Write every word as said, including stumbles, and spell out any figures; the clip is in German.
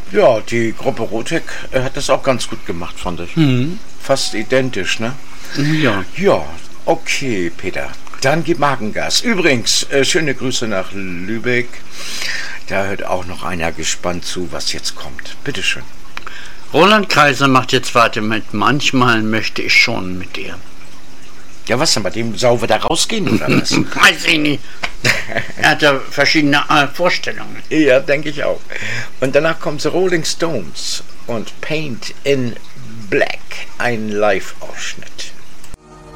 Ja, die Gruppe Rotek äh, hat das auch ganz gut gemacht, fand ich. Mhm. Fast identisch, ne? Ja. Ja, okay, Peter. Dann gib Magengas. Übrigens, äh, schöne Grüße nach Lübeck. Da hört auch noch einer gespannt zu, was jetzt kommt. Bitteschön. Roland Kaiser macht jetzt weiter mit Manchmal möchte ich schon mit dir. Ja, was denn, bei dem Sau wird er rausgehen, oder was? Weiß ich nicht. Er hat ja verschiedene äh, Vorstellungen. Ja, denke ich auch. Und danach kommt The Rolling Stones und Paint in Black, ein Live-Ausschnitt.